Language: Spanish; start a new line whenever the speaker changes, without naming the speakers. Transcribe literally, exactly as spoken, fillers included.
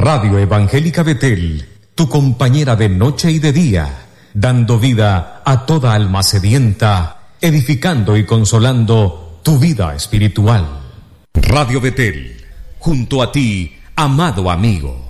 Radio Evangélica Betel, tu compañera de noche y de día, dando vida a toda alma sedienta, edificando y consolando tu vida espiritual. Radio Betel, junto a ti, amado amigo.